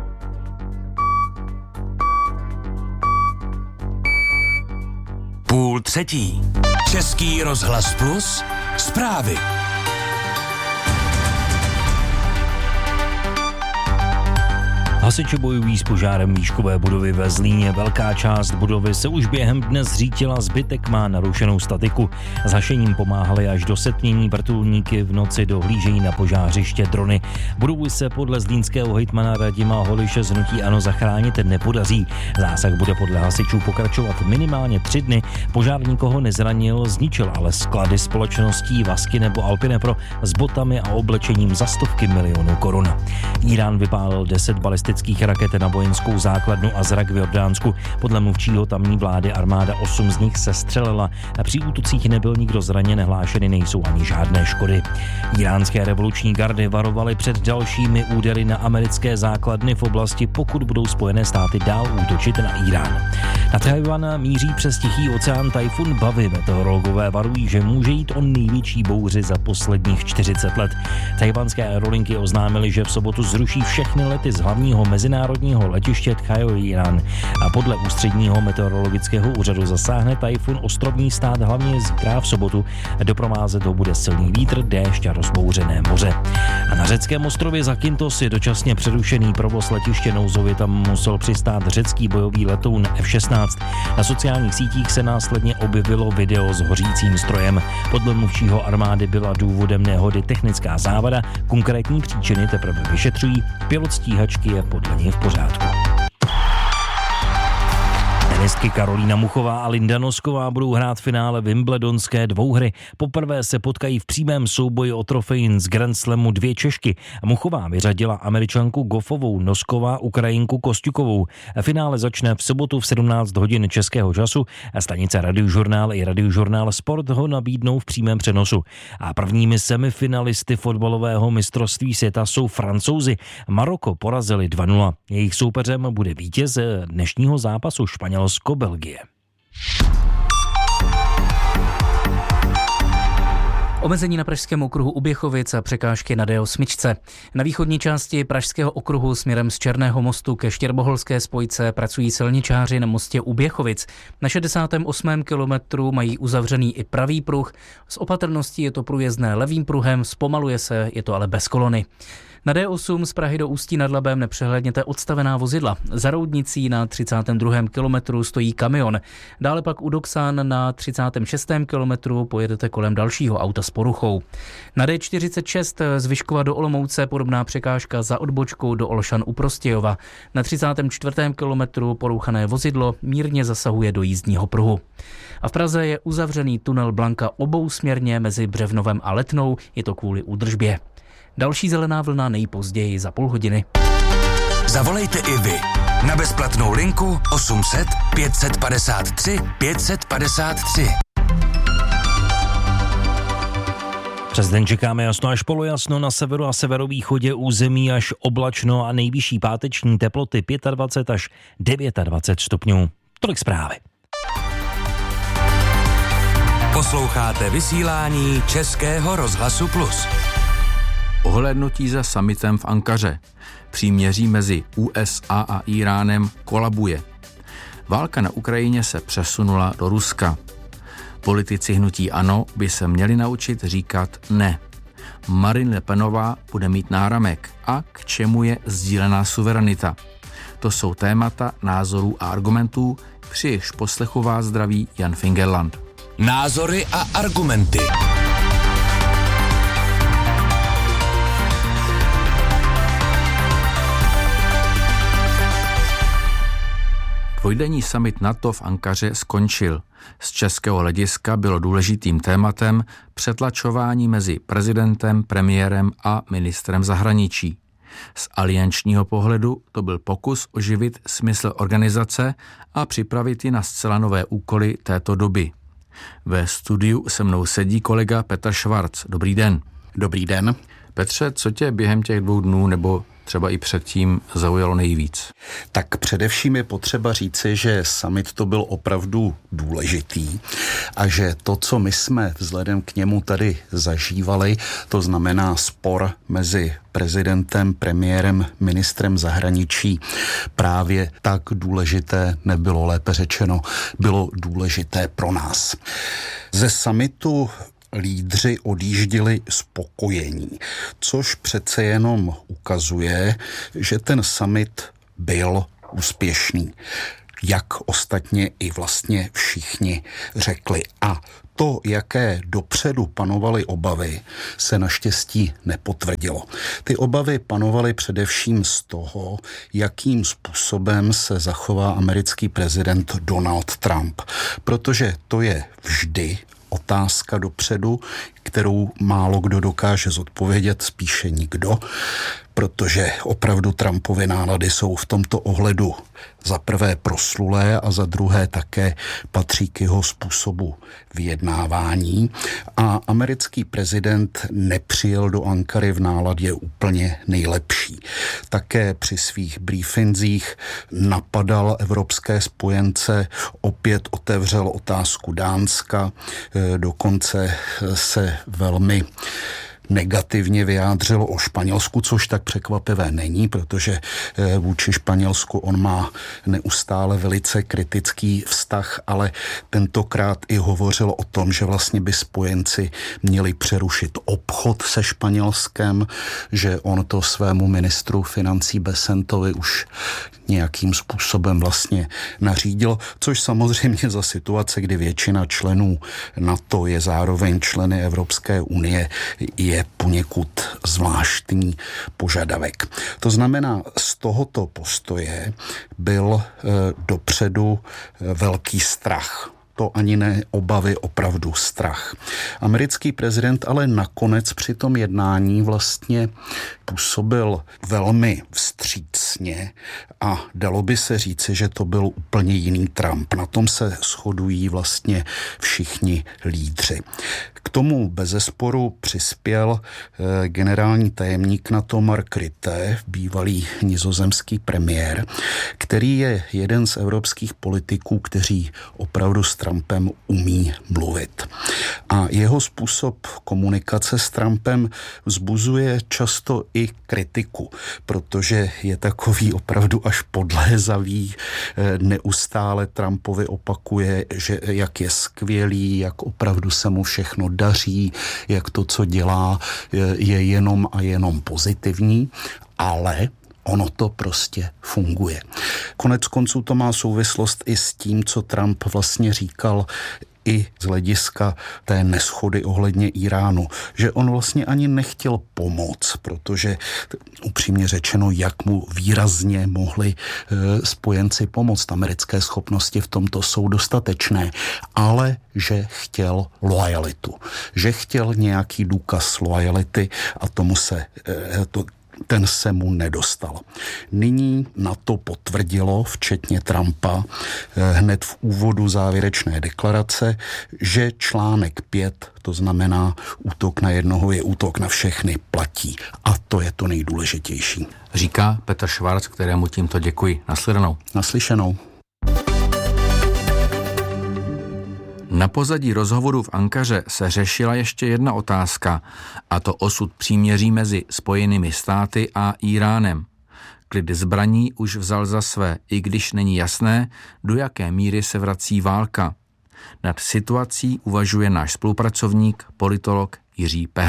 Půl třetí. Český rozhlas plus. Zprávy. Hasiči bojují s požárem výškové budovy ve Zlíně. Velká část budovy se už během dne zřítila, zbytek má narušenou statiku. S hašením pomáhali až do setmění, vrtulníky v noci dohlížejí na požářiště drony. Budovu se podle zlínského hejtmana Radima Holiše z hnutí ANO zachránit nepodaří. Zásah bude podle hasičů pokračovat minimálně tři dny. Požár nikoho nezranil, zničil ale sklady společností Vasky nebo Alpinepro s botami a oblečením za stovky milionů korun. Irán vypálil deset balistických raket na vojenskou základnu Azrak v Jordánsku. Podle mluvčího tamní vlády armáda osm z nich sestřelila. Při útocích nebyl nikdo zraněn, hlášeny nejsou ani žádné škody. Iránské revoluční gardy varovaly před dalšími údery na americké základny v oblasti, pokud budou Spojené státy dál útočit na Irán. Na Tchaj-wan míří přes Tichý oceán tajfun Bavy. Meteorologové varují, že může jít o největší bouři za posledních čtyřicet let. Tchaj-wanské aerolinky oznámily, že v sobotu zruší všechny lety z hlavního mezinárodního letiště Tchaj-wan. A podle ústředního meteorologického úřadu zasáhne tajfun ostrovní stát hlavně zítra v sobotu. Doprovázet ho bude silný vítr, déšť a rozbouřené moře. A na řeckém ostrově Zakynthos je dočasně přerušený provoz letiště nouzově. Tam musel přistát řecký bojový letoun F šestnáct. Na sociálních sítích se následně objevilo video s hořícím strojem. Podle mluvčího armády byla důvodem nehody technická závada. Konkrétní příčiny teprve vyšetřují. Pilot stíhačky je podle něj v pořádku. Tenistky Karolína Muchová a Linda Nosková budou hrát finále wimbledonské dvouhry. Poprvé se potkají v přímém souboji o trofej z Grand Slamu dvě Češky. Muchová vyřadila Američanku Goffovou, Nosková Ukrajinku Kosťukovou. Finále začne v sobotu v sedmnáct hodin českého času. Stanice Radiožurnál i Radiožurnál Sport ho nabídnou v přímém přenosu. A prvními semifinalisty fotbalového mistrovství světa jsou Francouzi. Maroko porazili dva nula. Jejich soupeřem bude vítěz dnešního zápasu Španělsko Belgie. Omezení na pražském okruhu u Běchovic a překážky na D osm. Na východní části pražského okruhu směrem z Černého mostu ke Štěrboholské spojce pracují silničáři na mostě u Běchovic. Na šedesátém osmém kilometru mají uzavřený i pravý pruh. S opatrností je to průjezdné levým pruhem, zpomaluje se, je to ale bez kolony. Na D osm z Prahy do Ústí nad Labem nepřehlédněte odstavená vozidla. Za Roudnicí na třicátém druhém kilometru stojí kamion. Dále pak u Doxán na třicátém šestém kilometru pojedete kolem dalšího auta s poruchou. Na D čtyřicet šest z Vyškova do Olomouce podobná překážka za odbočkou do Olšan u Prostějova. Na třicátém čtvrtém kilometru porouchané vozidlo mírně zasahuje do jízdního pruhu. A v Praze je uzavřený tunel Blanka obousměrně mezi Břevnovem a Letnou, je to kvůli údržbě. Další zelená vlna nejpozději za půl hodiny. Zavolejte i vy na bezplatnou linku osm set pět padesát tři pět padesát tři. Přes den čekáme jasno až polojasno, na severu a severovýchodě území až oblačno a nejvyšší páteční teploty dvacet pět až dvacet devět stupňů. Tolik zprávy. Posloucháte vysílání Českého rozhlasu Plus. Ohlédnutí za summitem v Ankaře. Příměří mezi U S A a Íránem kolabuje. Válka na Ukrajině se přesunula do Ruska. Politici hnutí ANO by se měli naučit říkat ne. Marine Le Penová bude mít náramek. A k čemu je sdílená suverenita? To jsou témata názorů a argumentů, při jejichž poslechu vás zdraví Jan Fingerland. Názory a argumenty. Dvojdenní summit NATO v Ankaře skončil. Z českého hlediska bylo důležitým tématem přetlačování mezi prezidentem, premiérem a ministrem zahraničí. Z aliančního pohledu to byl pokus oživit smysl organizace a připravit ji na zcela nové úkoly této doby. Ve studiu se mnou sedí kolega Petr Švarc. Dobrý den. Dobrý den. Petře, co tě během těch dvou dnů nebo třeba i předtím zaujalo nejvíc? Tak především je potřeba říci, že summit to byl opravdu důležitý a že to, co my jsme vzhledem k němu tady zažívali, to znamená spor mezi prezidentem, premiérem, ministrem zahraničí, právě tak důležité nebylo, lépe řečeno, bylo důležité pro nás. Ze summitu lídři odjížděli spokojení, což přece jenom ukazuje, že ten summit byl úspěšný. Jak ostatně i vlastně všichni řekli. A to, jaké dopředu panovaly obavy, se naštěstí nepotvrdilo. Ty obavy panovaly především z toho, jakým způsobem se zachová americký prezident Donald Trump. Protože to je vždy otázka dopředu, kterou málo kdo dokáže zodpovědět, spíše nikdo, protože opravdu Trumpovy nálady jsou v tomto ohledu za prvé proslulé a za druhé také patří k jeho způsobu vyjednávání. A americký prezident nepřijel do Ankary v náladě úplně nejlepší. Také při svých briefingzích napadal evropské spojence, opět otevřel otázku Dánska, dokonce se velmi negativně vyjádřilo o Španělsku, což tak překvapivé není, protože vůči Španělsku on má neustále velice kritický vztah, ale tentokrát i hovořilo o tom, že vlastně by spojenci měli přerušit obchod se Španělskem, že on to svému ministru financí Becentovi už nějakým způsobem vlastně nařídil, což samozřejmě za situace, kdy většina členů NATO je zároveň členy Evropské unie, je poněkud zvláštní požadavek. To znamená, z tohoto postoje byl e, dopředu e, velký strach. To ani ne obavy, opravdu strach. Americký prezident ale nakonec při tom jednání vlastně působil velmi vstřícně a dalo by se říci, že to byl úplně jiný Trump. Na tom se shodují vlastně všichni lídři. K tomu bezesporu přispěl eh, generální tajemník NATO Mark Rutte, bývalý nizozemský premiér, který je jeden z evropských politiků, kteří opravdu s Trumpem umí mluvit. A jeho způsob komunikace s Trumpem vzbuzuje často i kritiku, protože je takový opravdu až podlézavý, neustále Trumpovi opakuje, že jak je skvělý, jak opravdu se mu všechno daří, jak to, co dělá, je jenom a jenom pozitivní, ale ono to prostě funguje. Konec konců to má souvislost i s tím, co Trump vlastně říkal i z hlediska té neschody ohledně Iránu, že on vlastně ani nechtěl pomoc, protože upřímně řečeno, jak mu výrazně mohli e, spojenci pomoct. Americké schopnosti v tomto jsou dostatečné, ale že chtěl loajalitu, že chtěl nějaký důkaz loajality a tomu se e, to ten se mu nedostal. Nyní na to potvrdilo, včetně Trumpa, hned v úvodu závěrečné deklarace, že článek pět, to znamená útok na jednoho je útok na všechny, platí. A to je to nejdůležitější. Říká Petr Švarc, kterému tímto děkuji. Naslyšenou. Naslyšenou. Na pozadí rozhovoru v Ankaře se řešila ještě jedna otázka, a to osud příměří mezi Spojenými státy a Íránem. Klid zbraní už vzal za své, i když není jasné, do jaké míry se vrací válka. Nad situací uvažuje náš spolupracovník, politolog Jiří Pehe.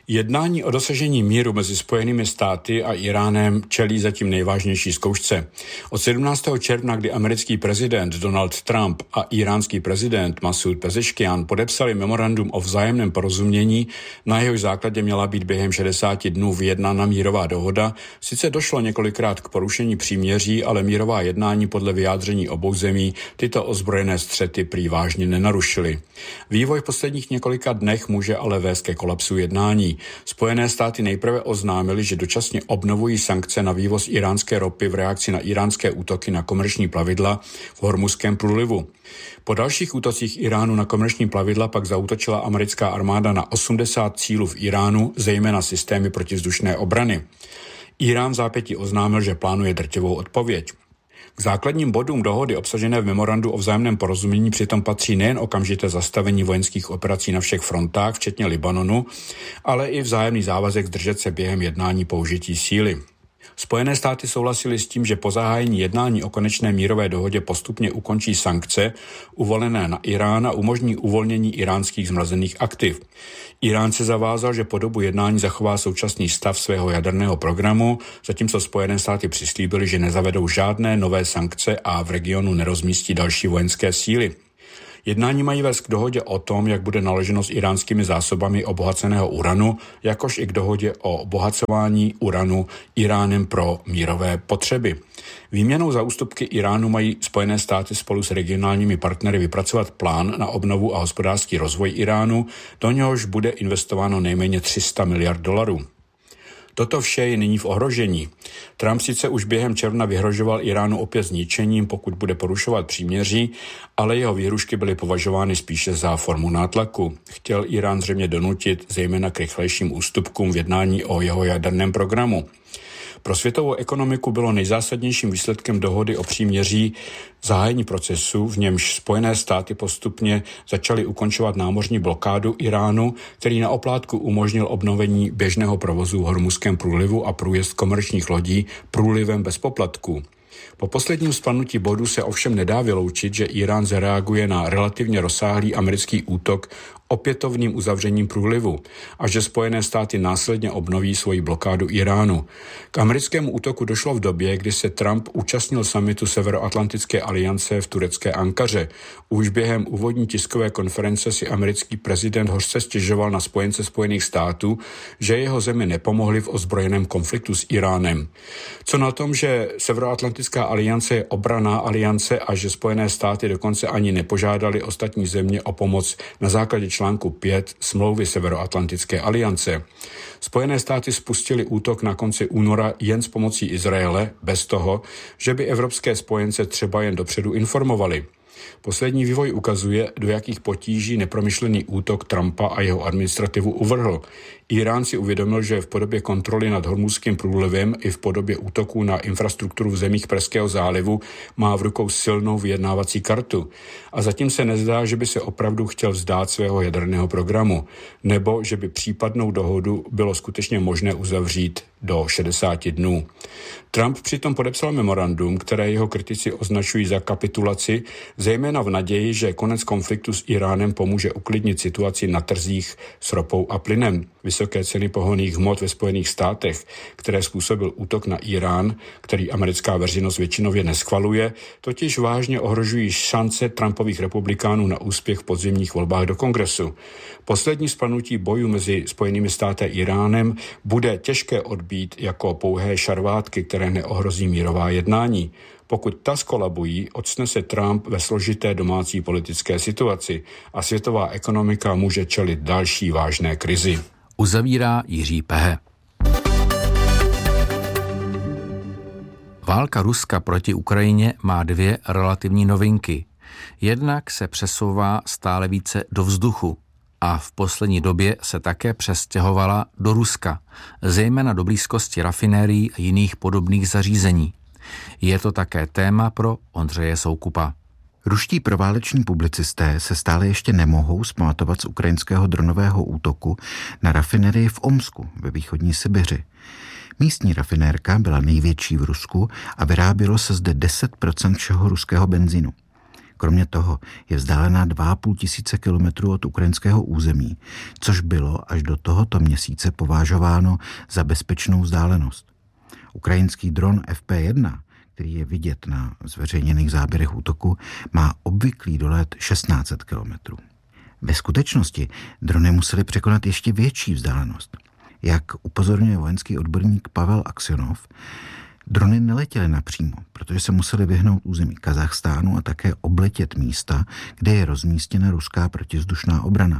Jednání o dosažení míru mezi Spojenými státy a Iránem čelí zatím nejvážnější zkoušce. Od sedmnáctého června, kdy americký prezident Donald Trump a iránský prezident Masud Pezeškian podepsali memorandum o vzájemném porozumění, na jehož základě měla být během šedesáti dnů vyjednána mírová dohoda, sice došlo několikrát k porušení příměří, ale mírová jednání podle vyjádření obou zemí tyto ozbrojené střety prý vážně nenarušily. Vývoj v posledních několika dnech může ale vést ke kolapsu jednání. Spojené státy nejprve oznámily, že dočasně obnovují sankce na vývoz iránské ropy v reakci na iránské útoky na komerční plavidla v Hormuzském průlivu. Po dalších útocích Iránu na komerční plavidla pak zaútočila americká armáda na osmdesát cílů v Iránu, zejména systémy protivzdušné obrany. Irán v zápětí oznámil, že plánuje drtivou odpověď. K základním bodům dohody obsažené v memorandu o vzájemném porozumění přitom patří nejen okamžité zastavení vojenských operací na všech frontách, včetně Libanonu, ale i vzájemný závazek zdržet se během jednání použití síly. Spojené státy souhlasily s tím, že po zahájení jednání o konečné mírové dohodě postupně ukončí sankce uvolené na Irán a umožní uvolnění iránských zmrazených aktiv. Irán se zavázal, že po dobu jednání zachová současný stav svého jaderného programu, zatímco Spojené státy přislíbily, že nezavedou žádné nové sankce a v regionu nerozmístí další vojenské síly. Jednání mají vést k dohodě o tom, jak bude naloženo s iránskými zásobami obohaceného uranu, jakož i k dohodě o obohacování uranu Iránem pro mírové potřeby. Výměnou za ústupky Iránu mají Spojené státy spolu s regionálními partnery vypracovat plán na obnovu a hospodářský rozvoj Iránu, do něhož bude investováno nejméně tři sta miliard dolarů. Toto vše je nyní v ohrožení. Trump sice už během června vyhrožoval Iránu opět zničením, pokud bude porušovat příměří, ale jeho výhrušky byly považovány spíše za formu nátlaku. Chtěl Irán zřejmě donutit zejména k rychlejším ústupkům v jednání o jeho jaderném programu. Pro světovou ekonomiku bylo nejzásadnějším výsledkem dohody o příměří zahájení procesu, v němž Spojené státy postupně začaly ukončovat námořní blokádu Iránu, který na oplátku umožnil obnovení běžného provozu v Hormuzském průlivu a průjezd komerčních lodí průlivem bez poplatků. Po posledním spadnutí bodu se ovšem nedá vyloučit, že Irán zareaguje na relativně rozsáhlý americký útok opětovným uzavřením průlivu a že Spojené státy následně obnoví svoji blokádu Iránu. K americkému útoku došlo v době, kdy se Trump účastnil summitu Severoatlantické aliance v turecké Ankaře. Už během úvodní tiskové konference si americký prezident hořce stěžoval na spojence Spojených států, že jeho zemi nepomohli v ozbrojeném konfliktu s Iránem. Co na tom, že Severoatlantická aliance je obranná aliance a že Spojené státy dokonce ani nepožádali ostatní země o pomoc na základě článku pět smlouvy Severoatlantické aliance. Spojené státy spustili útok na konci února jen s pomocí Izraele, bez toho, že by evropské spojence třeba jen dopředu informovali. Poslední vývoj ukazuje, do jakých potíží nepromyšlený útok Trumpa a jeho administrativu uvrhl. Irán si uvědomil, že v podobě kontroly nad Hormuzským průlivem i v podobě útoků na infrastrukturu v zemích Perského zálivu má v rukou silnou vyjednávací kartu. A zatím se nezdá, že by se opravdu chtěl vzdát svého jaderného programu, nebo že by případnou dohodu bylo skutečně možné uzavřít do šedesáti dnů. Trump přitom podepsal memorandum, které jeho kritici označují za kapitulaci, zejména v naději, že konec konfliktu s Iránem pomůže uklidnit situaci na trzích s ropou a plynem. Vysoké ceny pohonných hmot ve Spojených státech, které způsobil útok na Irán, který americká veřejnost většinově neschvaluje, totiž vážně ohrožují šance Trumpových republikánů na úspěch v podzimních volbách do kongresu. Poslední spadnutí bojů mezi Spojenými státy a Iránem bude těžké odbít jako pouhé šarvátky, které neohrozí mírová jednání. Pokud ta skolabují, octne se Trump ve složité domácí politické situaci a světová ekonomika může čelit další vážné krizi. Uzavírá Jiří Pehe. Válka Ruska proti Ukrajině má dvě relativní novinky. Jednak se přesouvá stále více do vzduchu a v poslední době se také přestěhovala do Ruska, zejména do blízkosti rafinérií a jiných podobných zařízení. Je to také téma pro Ondřeje Soukupa. Ruští prováleční publicisté se stále ještě nemohou zpamatovat z ukrajinského dronového útoku na rafinerii v Omsku ve východní Sibiři. Místní rafinérka byla největší v Rusku a vyrábělo se zde deset procent všeho ruského benzínu. Kromě toho je vzdálená dva a půl tisíce kilometrů od ukrajinského území, což bylo až do tohoto měsíce považováno za bezpečnou vzdálenost. Ukrajinský dron F P jedna, který je vidět na zveřejněných záběrech útoku, má obvyklý dolet šestnáct set kilometrů. Ve skutečnosti drony musely překonat ještě větší vzdálenost. Jak upozorňuje vojenský odborník Pavel Aksionov, drony neletěly napřímo, protože se museli vyhnout území Kazachstánu a také obletět místa, kde je rozmístěna ruská protivzdušná obrana.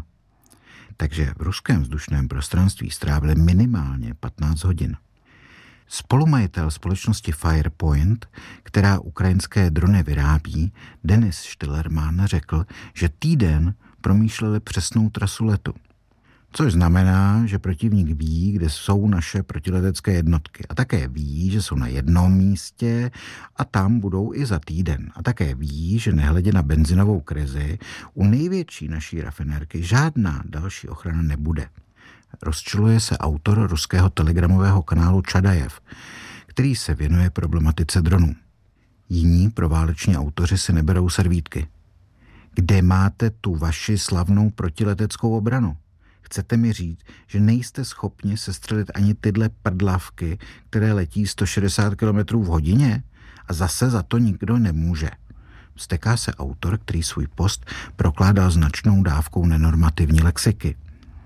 Takže v ruském vzdušném prostranství strávili minimálně patnáct hodin. Spolumajitel společnosti Firepoint, která ukrajinské drony vyrábí, Denis Štillerman, řekl, že týden promýšleli přesnou trasu letu. Což znamená, že protivník ví, kde jsou naše protiletecké jednotky. A také ví, že jsou na jednom místě a tam budou i za týden. A také ví, že nehledě na benzinovou krizi u největší naší rafinérky žádná další ochrana nebude. Rozčiluje se autor ruského telegramového kanálu Čadajev, který se věnuje problematice dronů. Jiní prováleční autoři si neberou servítky. Kde máte tu vaši slavnou protileteckou obranu? Chcete mi říct, že nejste schopni sestřelit ani tyhle prdlavky, které letí sto šedesát kilometrů v hodině? A zase za to nikdo nemůže. Vzteká se autor, který svůj post prokládal značnou dávkou nenormativní lexiky.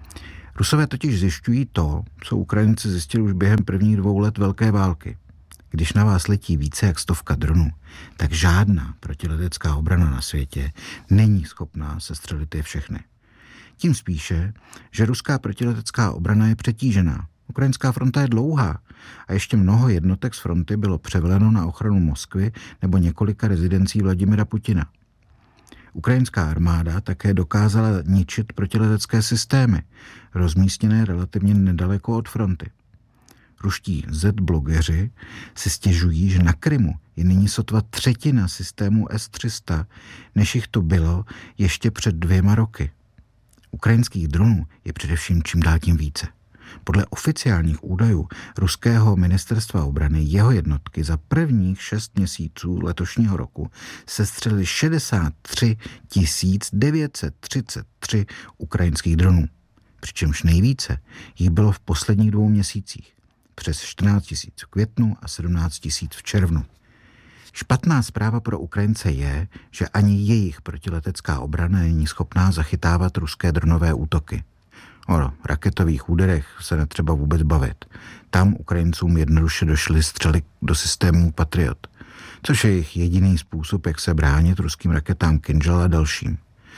Rusové totiž zjišťují to, co Ukrajinci zjistili už během prvních dvou let velké války. Když na vás letí více jak stovka dronů, tak žádná protiletecká obrana na světě není schopná sestřelit je všechny. Tím spíše, že ruská protiletecká obrana je přetížená. Ukrajinská fronta je dlouhá a ještě mnoho jednotek z fronty bylo převeleno na ochranu Moskvy nebo několika rezidencí Vladimira Putina. Ukrajinská armáda také dokázala ničit protiletecké systémy, rozmístěné relativně nedaleko od fronty. Ruští Z-blogeři si stěžují, že na Krymu je nyní sotva třetina systému S tři sta, než jich to bylo ještě před dvěma roky. Ukrajinských dronů je především čím dál tím více. Podle oficiálních údajů ruského ministerstva obrany jeho jednotky za prvních šest měsíců letošního roku sestřelily šedesát tři tisíc devět set třicet tři ukrajinských dronů. Přičemž nejvíce jich bylo v posledních dvou měsících. Přes čtrnáct tisíc v květnu a sedmnáct tisíc v červnu. Špatná zpráva pro Ukrajince je, že ani jejich protiletecká obrana není schopná zachytávat ruské dronové útoky. O raketových úderech se netřeba vůbec bavit. Tam Ukrajincům jednoduše došly střely do systémů Patriot, což je jejich jediný způsob, jak se bránit ruským raketám Kinžal a dalším.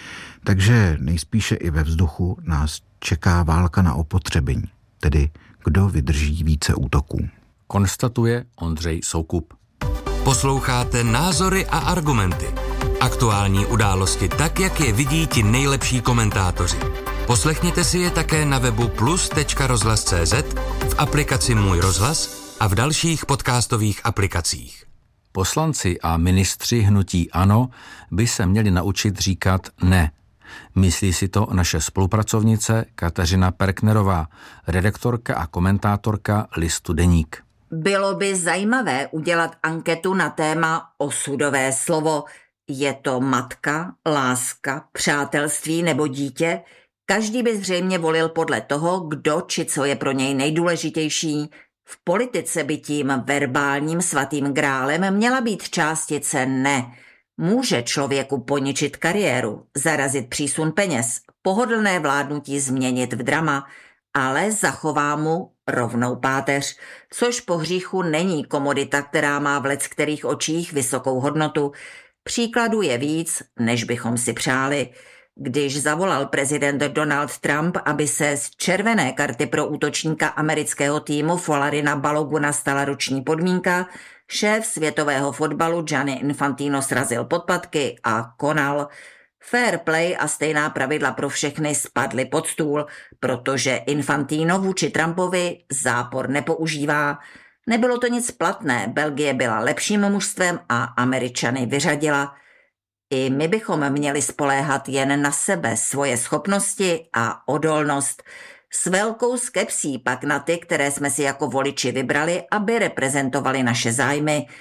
Takže nejspíše i ve vzduchu nás čeká válka na opotřebení, tedy kdo vydrží více útoků. Konstatuje Ondřej Soukup. Posloucháte Názory a argumenty. Aktuální události tak, jak je vidí ti nejlepší komentátoři. Poslechněte si je také na webu plus tečka rozhlas tečka cé zet, v aplikaci Můj rozhlas a v dalších podcastových aplikacích. Poslanci a ministři hnutí ANO by se měli naučit říkat ne. Myslí si to naše spolupracovnice Kateřina Perknerová, redaktorka a komentátorka listu Deník. Bylo by zajímavé udělat anketu na téma osudové slovo. Je to matka, láska, přátelství nebo dítě? Každý by zřejmě volil podle toho, kdo či co je pro něj nejdůležitější. V politice by tím verbálním svatým grálem měla být částice ne. Může člověku poničit kariéru, zarazit přísun peněz, pohodlné vládnutí změnit v drama, ale zachová mu rovnou páteř, což po hříchu není komodita, která má v leckterých očích vysokou hodnotu. Příkladů je víc, než bychom si přáli. Když zavolal prezident Donald Trump, aby se z červené karty pro útočníka amerického týmu Folarina Baloguna stala roční podmínka, šéf světového fotbalu Gianni Infantino srazil podpatky a konal. Fair play a stejná pravidla pro všechny spadly pod stůl, protože Infantino vůči Trumpovi zápor nepoužívá. Nebylo to nic platné, Belgie byla lepším mužstvem a Američany vyřadila. I my bychom měli spoléhat jen na sebe, svoje schopnosti a odolnost. S velkou skepsí pak na ty, které jsme si jako voliči vybrali, aby reprezentovali naše zájmy.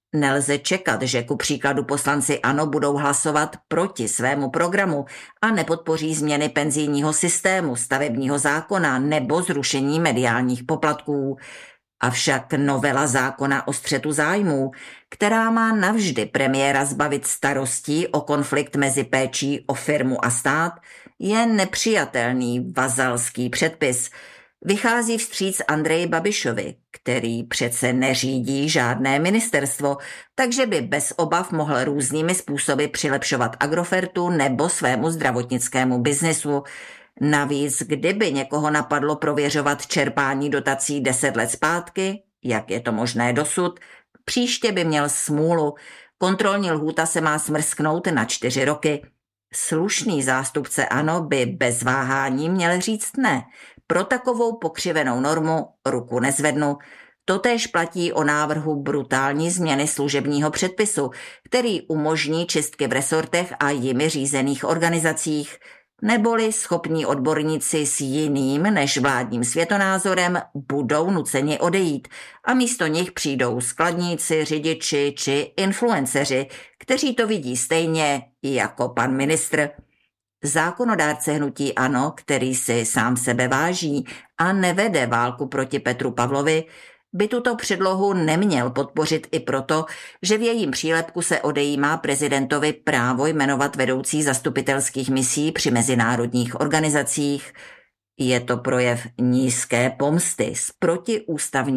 Nelze čekat, že ku příkladu poslanci ANO budou hlasovat proti svému programu a nepodpoří změny penzijního systému, stavebního zákona nebo zrušení mediálních poplatků. Avšak novela zákona o střetu zájmů, která má navždy premiéra zbavit starostí o konflikt mezi péčí o firmu a stát, je nepřijatelný vazalský předpis. Vychází vstříc Andreji Babišovi, který přece neřídí žádné ministerstvo, takže by bez obav mohl různými způsoby přilepšovat Agrofertu nebo svému zdravotnickému biznesu. Navíc, kdyby někoho napadlo prověřovat čerpání dotací deset let zpátky, jak je to možné dosud, příště by měl smůlu. Kontrolní lhůta se má smrsknout na čtyři roky. Slušný zástupce ANO by bez váhání měl říct ne. Pro takovou pokřivenou normu ruku nezvednu. Totéž platí o návrhu brutální změny služebního předpisu, který umožní čistky v resortech a jimi řízených organizacích. Neboli schopní odborníci s jiným než vládním světonázorem budou nuceni odejít a místo nich přijdou skladníci, řidiči či influenceři, kteří to vidí stejně jako pan ministr. Zákonodárce hnutí ANO, který si sám sebe váží a nevede válku proti Petru Pavlovi, by tuto předlohu neměl podpořit i proto, že v jejím přílepku se odejímá prezidentovi právo jmenovat vedoucí zastupitelských misí při mezinárodních organizacích. Je to projev nízké pomsty z protiústavní